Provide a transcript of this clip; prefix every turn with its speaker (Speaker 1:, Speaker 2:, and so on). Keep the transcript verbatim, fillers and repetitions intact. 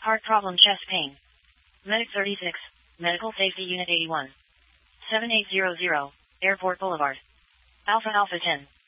Speaker 1: Heart problem, chest pain. Medic thirty-six, Medical Safety Unit eighty-one. seven eight zero zero, Airport Boulevard. Alpha Alpha ten.